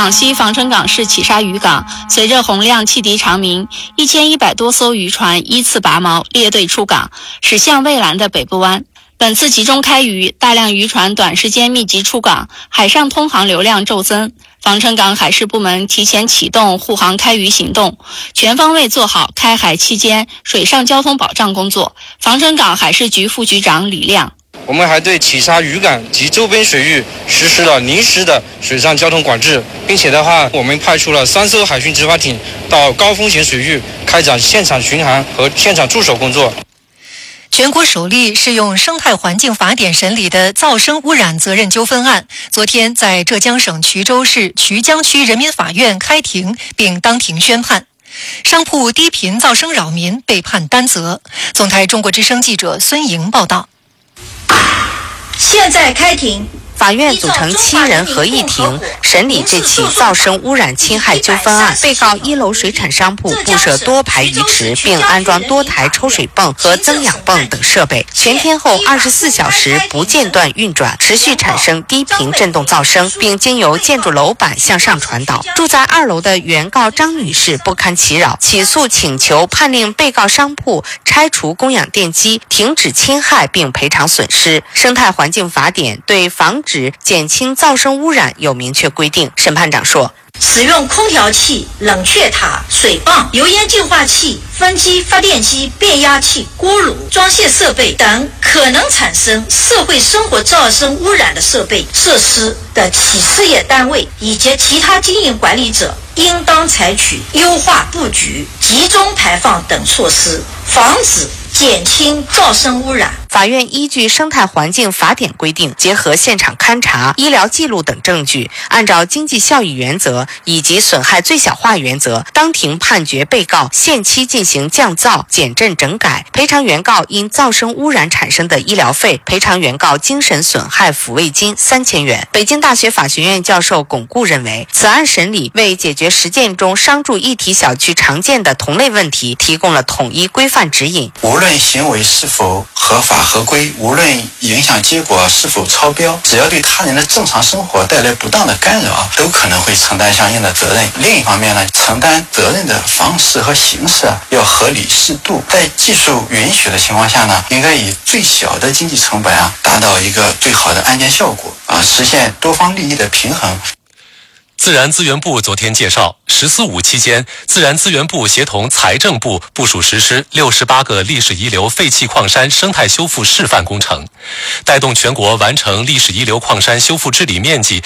广西防城港市启沙渔港，随着洪亮汽笛长鸣，1100多艘渔船依次拔锚列队出港，驶向蔚蓝的北部湾。本次集中开渔，大量渔船短时间密集出港，海上通航流量骤增。防城港海事部门提前启动护航开渔行动，全方位做好开海期间水上交通保障工作。防城港海事局副局长李亮。 我们还对启沙渔港及周边水域实施了临时的水上交通管制，并且我们派出了3艘海巡执法艇到高风险水域开展现场巡航和现场驻守工作。 全国首例适用生态环境法典审理的噪声污染责任纠纷案，昨天在浙江省衢州市衢江区人民法院开庭并当庭宣判。商铺低频噪声扰民被判担责。总台中国之声记者孙莹报道。 现在开庭。 法院组成7人合议庭审理这起噪声污染侵害纠纷案。被告1楼水产商铺布设多排鱼池，并安装多台抽水泵和增氧泵等设备，全天候24小时不间断运转，持续产生低频振动噪声，并经由建筑楼板向上传导。住在2楼的原告张女士不堪其扰，起诉请求判令被告商铺拆除供氧电机，停止侵害并赔偿损失。生态环境法典对防止减轻噪声污染有明确规定。审判长说， 使用空调器、冷却塔、水泵、油烟净化器、分机、发电机、变压器、锅炉、装卸设备等可能产生社会生活噪声污染的设备、设施的企事业单位以及其他经营管理者，应当采取优化布局、集中排放等措施，防止减轻噪声污染。 法院依据生态环境法典规定，结合现场勘查、医疗记录等证据，按照经济效益原则以及损害最小化原则，当庭判决被告限期进行降噪、减震整改，赔偿原告因噪声污染产生的医疗费，赔偿原告精神损害抚慰金3000元。北京大学法学院教授巩固认为，此案审理为解决实践中商住一体小区常见的同类问题提供了统一规范指引。 无论行为是否合法合规，无论影响结果是否超标，只要对他人的正常生活带来不当的干扰，都可能会承担相应的责任。另一方面呢，承担责任的方式和形式要合理适度，在技术允许的情况下呢，应该以最小的经济成本达到一个最好的安全效果实现多方利益的平衡。 自然资源部昨天介绍，“14·5”期间，自然资源部协同财政部部署实施68个历史遗留废弃矿山生态修复示范工程，带动全国完成历史遗留矿山修复治理面积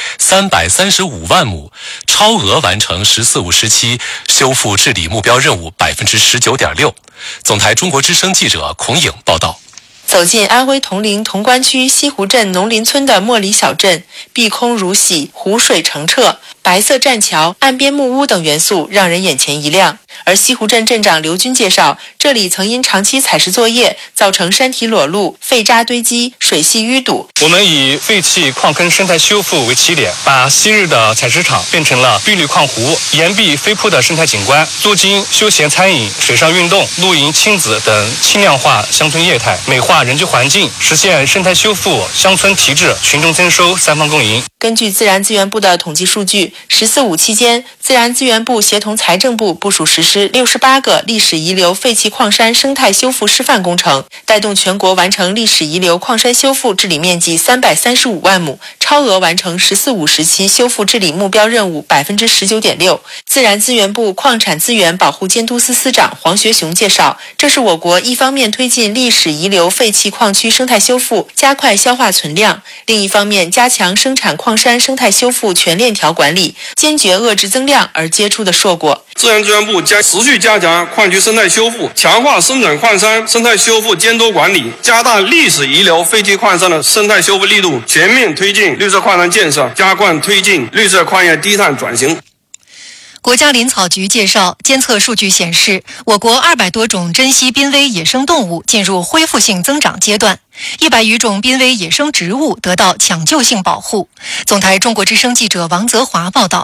335万亩，超额完成“14·5”时期修复治理目标任务19.6%。总台中国之声记者孔颖报道。 走进安徽铜陵潼关区西湖镇农林村的莫里小镇，碧空如洗，湖水澄澈，白色栈桥、岸边木屋等元素让人眼前一亮。而西湖镇镇长刘军介绍，这里曾因长期采石作业造成山体裸露、废渣堆积、水系淤堵。 我们以废弃矿坑生态修复为起点，把昔日的采石场变成了碧绿矿湖、岩壁飞瀑的生态景观，租金、休闲餐饮、水上运动、露营、亲子等轻量化乡村业态，美化人居环境，实现生态修复、乡村提质、群众增收3方共赢。 根据自然资源部的统计数据，“14·5”期间，自然资源部协同财政部部署实施68个历史遗留废弃矿山生态修复示范工程，带动全国完成历史遗留矿山修复治理面积335万亩，超额完成“14·5”时期修复治理目标任务19.6%。自然资源部矿产资源保护监督司司长黄学雄介绍，这是我国一方面推进历史遗留废弃矿区生态修复，加快消化存量；另一方面加强生产矿山生态修复全链条管理，坚决遏制增量而结出的硕果。 自然资源部将持续加强矿区生态修复，强化生产矿山生态修复监督管理，加大历史遗留废弃矿山的生态修复力度，全面推进绿色矿山建设，加快推进绿色矿业低碳转型。 国家林草局介绍，监测数据显示，我国200多种珍稀濒危野生动物进入恢复性增长阶段，100余种濒危野生植物得到抢救性保护。总台中国之声记者王泽华报道。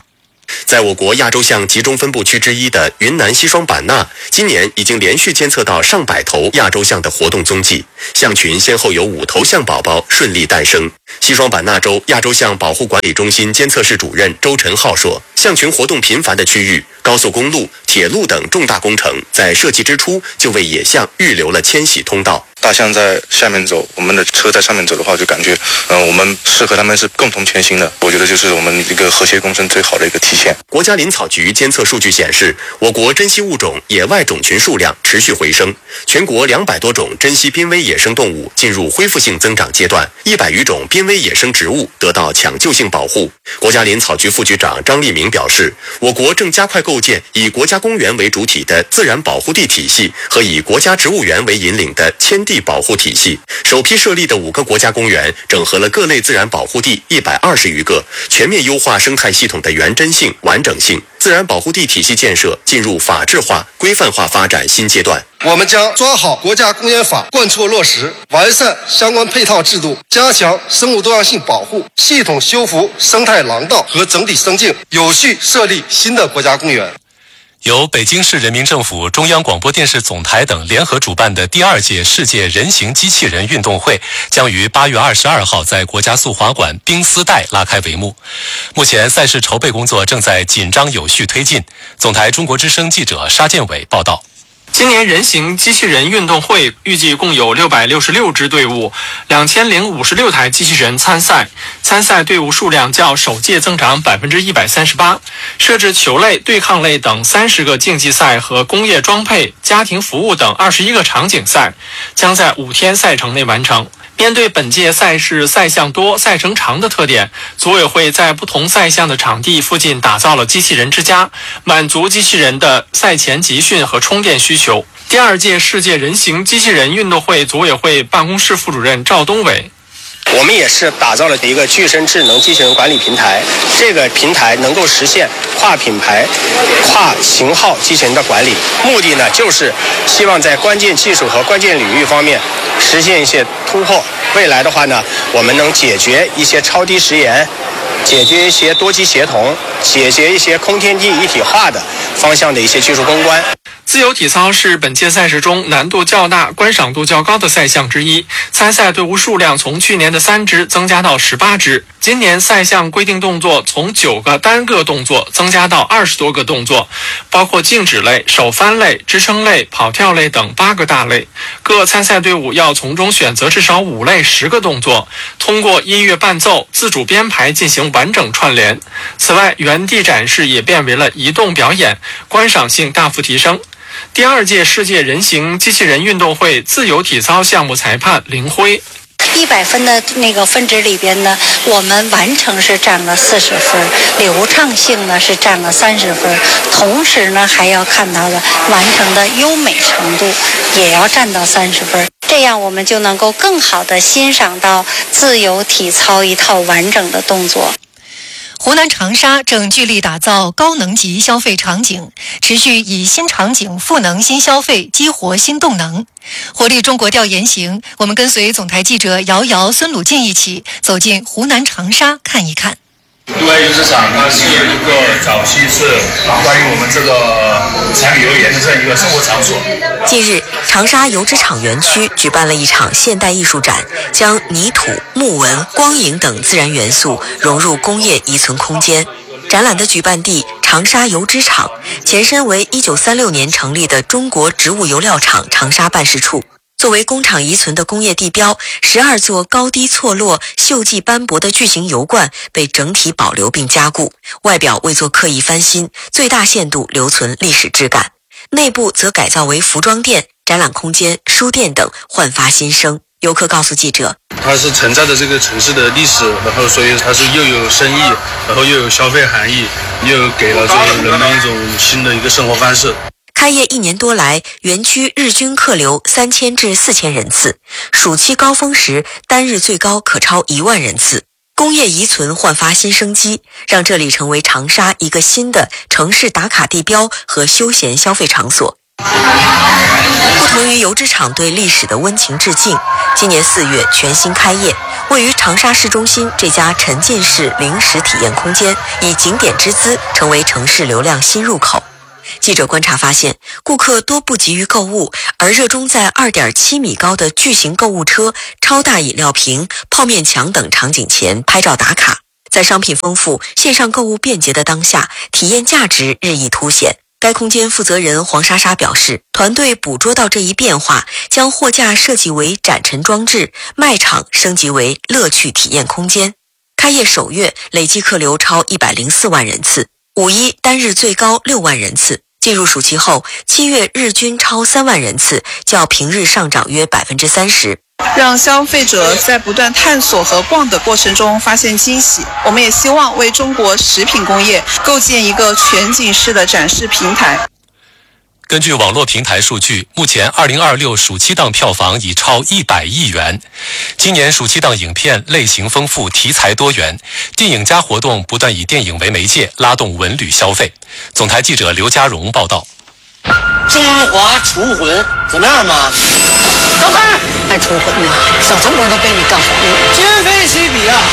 在我国亚洲象集中分布区之一的云南西双版纳，今年已经连续监测到上百头亚洲象的活动踪迹，象群先后有5头象宝宝顺利诞生。西双版纳州亚洲象保护管理中心监测室主任周晨浩说，象群活动频繁的区域，高速公路、铁路等重大工程在设计之初就为野象预留了迁徙通道。 大象在下面走，我们的车在上面走的话，就感觉我们是和他们是共同前行的。我觉得就是我们一个和谐共生最好的一个体现。 国家林草局监测数据显示，我国珍稀物种野外种群数量持续回升，全国200多种珍稀濒危野生动物进入恢复性增长阶段，100余种濒危野生植物得到抢救性保护。国家林草局副局长张立明表示，我国正加快构建以国家公园为主体的自然保护地体系和以国家植物园为引领的迁地保护体系。首批设立的5个国家公园整合了各类自然保护地120余个，全面优化生态系统的原真性、完整性。自然保护地体系建设进入法治化、规范化发展新阶段。 我们将抓好国家公园法贯彻落实，完善相关配套制度，加强生物多样性保护，系统修复生态廊道和整体生境，有序设立新的国家公园。 由北京市人民政府、中央广播电视总台等联合主办的第2届世界人形机器人运动会将于8月22号在国家速滑馆冰丝带拉开帷幕。目前赛事筹备工作正在紧张有序推进。总台中国之声记者沙建伟报道。 今年人形机器人运动会预计共有666支队伍，2056台机器人参赛，参赛队伍数量较首届增长138%，设置球类、对抗类等30个竞技赛和工业装配、家庭服务等21个场景赛，将在5天赛程内完成。面对本届赛事赛项多、赛程长的特点，组委会在不同赛项的场地附近打造了机器人之家，满足机器人的赛前集训和充电需求。第2届世界人形机器人运动会组委会办公室副主任赵东伟。 我们也是打造了一个具身智能机器人管理平台，这个平台能够实现跨品牌、跨型号机器人的管理，目的呢就是希望在关键技术和关键领域方面实现一些突破。未来的话呢，我们能解决一些超低时延，解决一些多机协同，解决一些空天地一体化的方向的一些技术攻关。 自由体操是本届赛事中难度较大、观赏度较高的赛项之一，参赛队伍数量从去年的3支增加到18支。今年赛项规定动作从9个单个动作增加到20多个动作，包括静止类、手翻类、支撑类、跑跳类等8个大类。各参赛队伍要从中选择至少5类10个动作，通过音乐伴奏、自主编排进行完整串联。此外，原地展示也变为了移动表演，观赏性大幅提升。第2届世界人形机器人运动会自由体操项目裁判林辉 ，100分的那个分值里边呢，我们完成是占了40分，流畅性呢是占了30分，同时呢还要看到了完成的优美程度也要占到30分，这样我们就能够更好的欣赏到自由体操一套完整的动作。 湖南长沙正聚力打造高能级消费场景，持续以新场景赋能新消费，激活新动能。活力中国调研行，我们跟随总台记者姚瑶、孙鲁静一起走进湖南长沙看一看。 对外游市场，它是一个早期是关于我们这个柴米油盐的这样一个生活场所。 近日，长沙油脂厂园区举办了一场现代艺术展，将泥土、木纹、光影等自然元素融入工业遗存空间。展览的举办地长沙油脂厂，前身为1936年成立的中国植物油料厂长沙办事处。作为工厂遗存的工业地标，12座高低错落、锈迹斑驳的巨型油罐被整体保留并加固，外表未做刻意翻新，最大限度留存历史质感。内部则改造为服装店、展览空间、书店等，焕发新生。游客告诉记者， 它是承载着这个城市的历史，然后所以它是又有生意，然后又有消费含义，又给了这个人们一种新的一个生活方式。 开业1年多来，园区日均客流3000至4000人次，暑期高峰时单日最高可超1万人次。工业遗存焕发新生机，让这里成为长沙一个新的城市打卡地标和休闲消费场所。不同于油脂厂对历史的温情致敬，今年4月全新开业， 位于长沙市中心这家沉浸式零食体验空间，以景点之姿成为城市流量新入口。记者观察发现，顾客多不急于购物，而热衷在2.7米高的巨型购物车、超大饮料瓶、泡面墙等场景前拍照打卡。在商品丰富、线上购物便捷的当下，体验价值日益凸显。该空间负责人黄莎莎表示，团队捕捉到这一变化，将货架设计为展陈装置，卖场升级为乐趣体验空间。开业首月累计客流超104万人次，5一单日最高6万人次。进入暑期后，7月日均超3万人次，较平日上涨约30%。 让消费者在不断探索和逛的过程中发现惊喜。我们也希望为中国食品工业构建一个全景式的展示平台。 根据网络平台数据，目前2026暑期档票房已超100亿元。今年暑期档影片类型丰富，题材多元，电影家活动不断以电影为媒介，拉动文旅消费。总台记者刘家荣报道。 中华厨魂怎么样嘛？老板，还厨魂呢？小中国都被你搞黄了，今非昔比啊！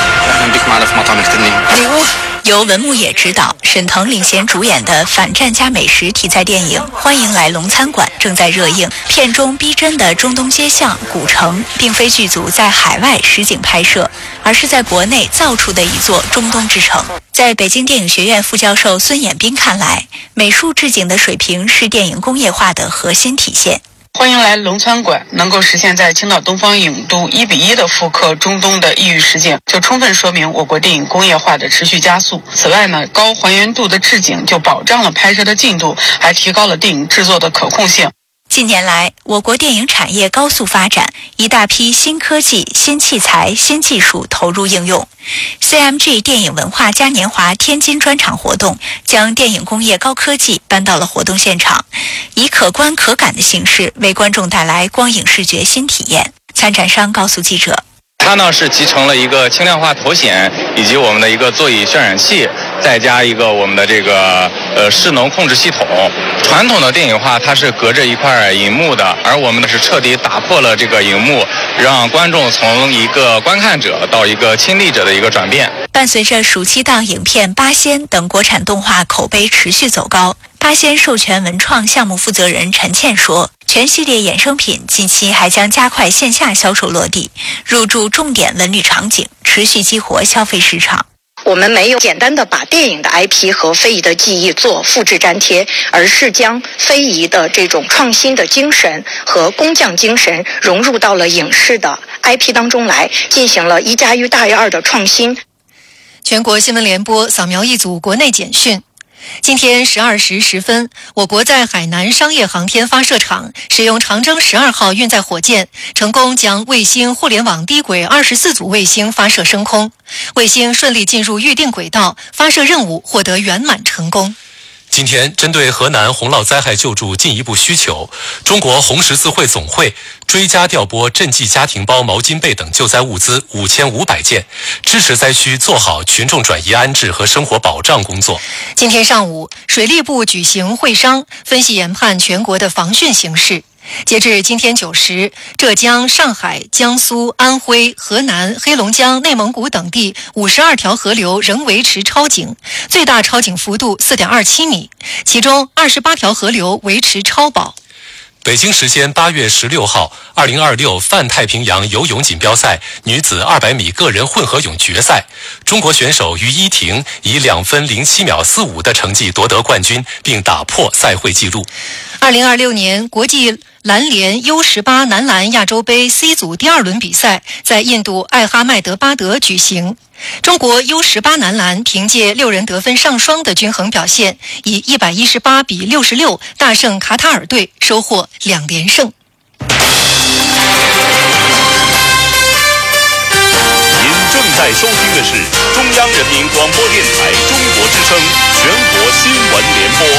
礼物由文牧野执导、沈腾领衔主演的反战加美食题材电影《欢迎来龙餐馆》正在热映。片中逼真的中东街巷、古城，并非剧组在海外实景拍摄，而是在国内造出的一座中东之城。在北京电影学院副教授孙衍斌看来，美术置景的水平是电影工业化的核心体现。 欢迎来龙餐馆能够实现在青岛东方影都1:1的复刻中东的异域实景，就充分说明我国电影工业化的持续加速。此外呢，高还原度的置景就保障了拍摄的进度，还提高了电影制作的可控性。 近年来，我国电影产业高速发展，一大批新科技、新器材、新技术投入应用。CMG 电影文化嘉年华天津专场活动将电影工业高科技搬到了活动现场，以可观可感的形式为观众带来光影视觉新体验。参展商告诉记者， 它呢是集成了一个轻量化头显，以及我们的一个座椅渲染器，再加一个我们的这个势能控制系统。传统的电影化它是隔着一块银幕的，而我们呢是彻底打破了这个银幕，让观众从一个观看者到一个亲历者的一个转变。 伴随着暑期档影片《八仙》等国产动画口碑持续走高，八仙授权文创项目负责人陈倩说，全系列衍生品近期还将加快线下销售落地，入驻重点文旅场景，持续激活消费市场。 我们没有简单的把电影的 IP 和非遗的技艺做复制粘贴，而是将非遗的这种创新的精神和工匠精神融入到了影视的 IP 当中来，进行了1+1大于2的创新。 全国新闻联播扫描一组国内简讯。今天12时10分，我国在海南商业航天发射场使用长征12号运载火箭，成功将卫星互联网低轨24组卫星发射升空，卫星顺利进入预定轨道，发射任务获得圆满成功。 今天，针对河南洪涝灾害救助进一步需求，中国红十字会总会追加调拨赈济家庭包、毛巾被等救灾物资5500件，支持灾区做好群众转移安置和生活保障工作。 今天上午，水利部举行会商，分析研判全国的防汛形势。截至今天9时，浙江、上海、江苏、安徽、河南、黑龙江、内蒙古等地52条河流仍维持超警，最大超警幅度4.27米，其中28条河流维持超保。 北京时间8月16号，2026泛太平洋游泳锦标赛女子200米个人混合泳决赛，中国选手于依婷以2分07秒45的成绩夺得冠军，并打破赛会纪录。 2026年国际篮联 U18 男篮亚洲杯 C 组第2轮比赛在印度艾哈迈德巴德举行。中国 U18 男篮凭借6人得分上双的均衡表现，以118比66大胜卡塔尔队，收获2连胜。 您正在收听的是中央人民广播电台中国之声全国新闻联播。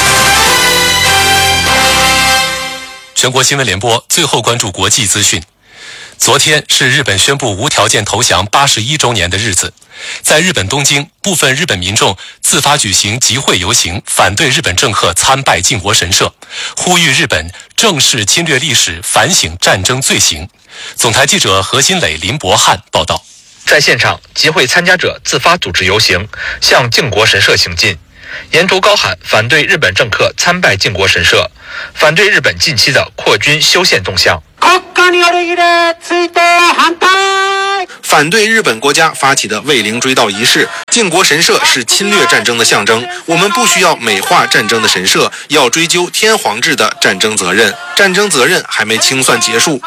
全国新闻联播最后关注国际资讯。昨天是日本宣布无条件投降81周年的日子，在日本东京，部分日本民众自发举行集会游行，反对日本政客参拜靖国神社，呼吁日本正视侵略历史，反省战争罪行。 总台记者何新磊、林博翰报道。 在现场，集会参加者自发组织游行，向靖国神社行进，沿途高喊反对日本政客参拜靖国神社，反对日本近期的扩军修宪动向。 反对日本国家发起的慰灵追悼仪式，靖国神社是侵略战争的象征，我们不需要美化战争的神社，要追究天皇制的战争责任，战争责任还没清算结束。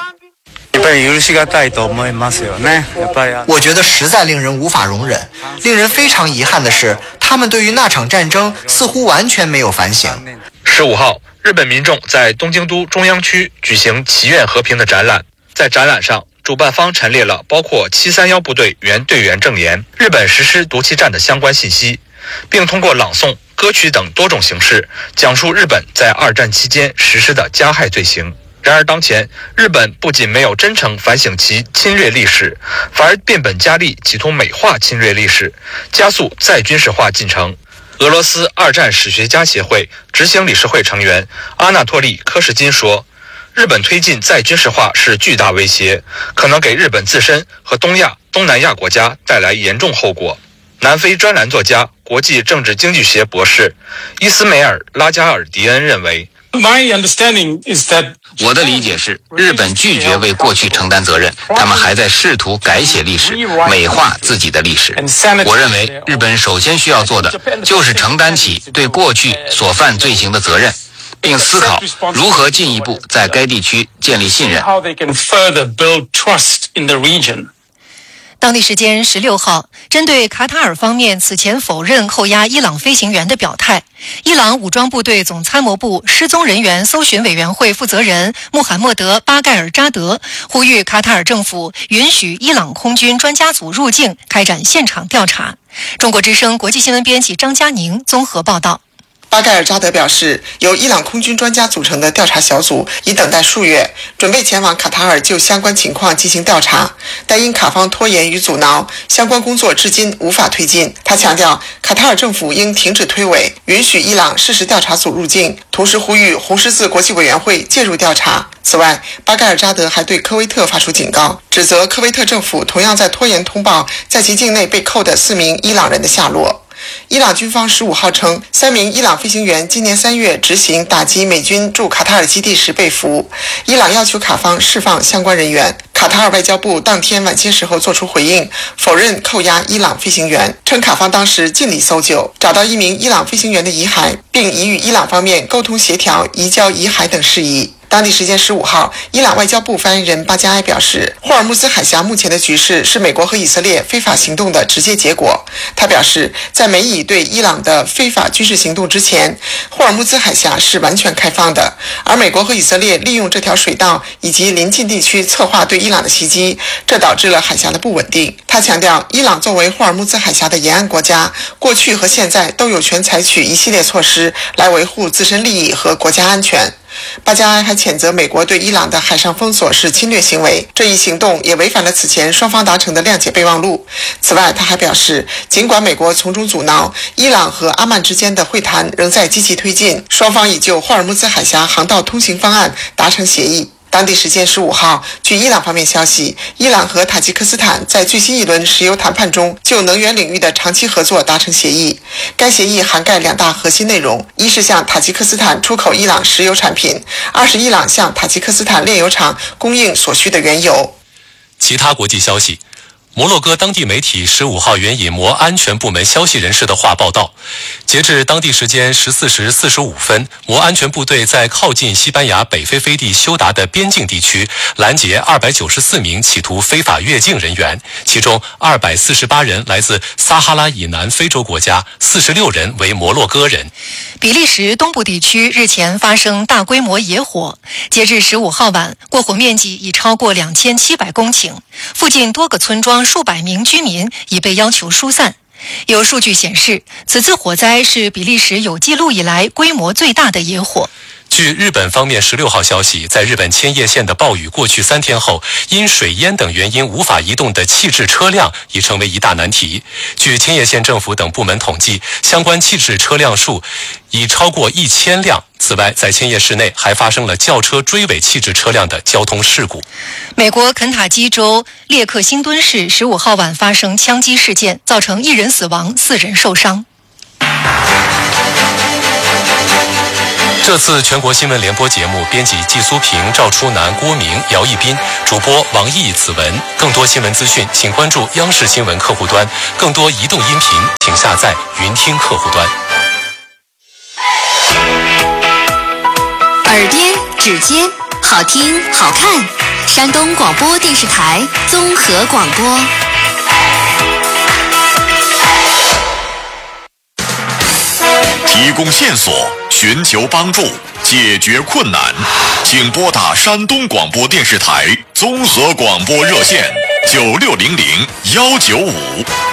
我觉得实在令人无法容忍。令人非常遗憾的是，他们对于那场战争似乎完全没有反省。 15号，日本民众在东京都中央区举行祈愿和平的展览，在展览上，主办方陈列了包括731部队原队员证言、日本实施毒气战的相关信息，并通过朗诵、歌曲等多种形式讲述日本在2战期间实施的加害罪行。然而当前，日本不仅没有真诚反省其侵略历史，反而变本加厉企图美化侵略历史，加速再军事化进程。俄罗斯2战史学家协会执行理事会成员阿纳托利·科什金说，日本推进再军事化是巨大威胁，可能给日本自身和东亚、东南亚国家带来严重后果。南非专栏作家、国际政治经济学博士伊斯梅尔·拉加尔迪恩认为， 我的理解是，日本拒绝为过去承担责任，他们还在试图改写历史，美化自己的历史。我认为，日本首先需要做的就是承担起对过去所犯罪行的责任，并思考如何进一步在该地区建立信任。 当地时间16号，针对卡塔尔方面此前否认扣押伊朗飞行员的表态，伊朗武装部队总参谋部失踪人员搜寻委员会负责人穆罕默德·巴盖尔扎德呼吁卡塔尔政府允许伊朗空军专家组入境，开展现场调查。中国之声国际新闻编辑张佳宁综合报道。 巴盖尔扎德表示，由伊朗空军专家组成的调查小组已等待数月，准备前往卡塔尔就相关情况进行调查，但因卡方拖延与阻挠，相关工作至今无法推进。他强调，卡塔尔政府应停止推诿，允许伊朗事实调查组入境，同时呼吁红十字国际委员会介入调查。此外，巴盖尔扎德还对科威特发出警告，指责科威特政府同样在拖延通报在其境内被扣的4名伊朗人的下落。伊朗军方15号称，3名伊朗飞行员今年3月执行打击美军驻卡塔尔基地时被俘，伊朗要求卡方释放相关人员。卡塔尔外交部当天晚些时候作出回应，否认扣押伊朗飞行员，称卡方当时尽力搜救，找到1名伊朗飞行员的遗骸，并已与伊朗方面沟通协调移交遗骸等事宜。当地时间15号，伊朗外交部发言人巴加埃表示，霍尔木兹海峡目前的局势是美国和以色列非法行动的直接结果。他表示，在美以对伊朗的非法军事行动之前，霍尔木兹海峡是完全开放的，而美国和以色列利用这条水道以及邻近地区策划对伊朗的袭击，这导致了海峡的不稳定。他强调，伊朗作为霍尔木兹海峡的沿岸国家，过去和现在都有权采取一系列措施来维护自身利益和国家安全。巴加埃还谴责美国对伊朗的海上封锁是侵略行为，这一行动也违反了此前双方达成的谅解备忘录。此外，他还表示，尽管美国从中阻挠，伊朗和阿曼之间的会谈仍在积极推进，双方已就霍尔木兹海峡航道通行方案达成协议。当地时间15号，据伊朗方面消息，伊朗和塔吉克斯坦在最新一轮石油谈判中就能源领域的长期合作达成协议。该协议涵盖2大核心内容：一是向塔吉克斯坦出口伊朗石油产品；2是伊朗向塔吉克斯坦炼油厂供应所需的原油。 其他国际消息。摩洛哥当地媒体15号援引摩安全部门消息人士的话报道，截至当地时间14时45分，摩安全部队在靠近西班牙北非飞地休达的边境地区拦截294名企图非法越境人员，其中248人来自撒哈拉以南非洲国家，46人为摩洛哥人。 比利时东部地区日前发生大规模野火，截至15号晚，过火面积已超过2700公顷，附近多个村庄数百名居民已被要求疏散。有数据显示，此次火灾是比利时有记录以来规模最大的野火。 据日本方面16号消息，在日本千叶县的暴雨过去3天后，因水淹等原因无法移动的弃置车辆已成为一大难题。据千叶县政府等部门统计，相关弃置车辆数已超过1000辆。此外，在千叶市内还发生了轿车追尾弃置车辆的交通事故。 美国肯塔基州列克星敦市15号晚发生枪击事件，造成1人死亡，4人受伤。 这次全国新闻联播节目，编辑季苏平、赵初南、郭明、姚一斌，主播王毅、子文。更多新闻资讯，请关注央视新闻客户端；更多移动音频，请下载云听客户端。 耳边、指尖，好听好看。山东广播电视台综合广播。 提供线索，寻求帮助，解决困难，请拨打山东广播电视台综合广播热线9600-195。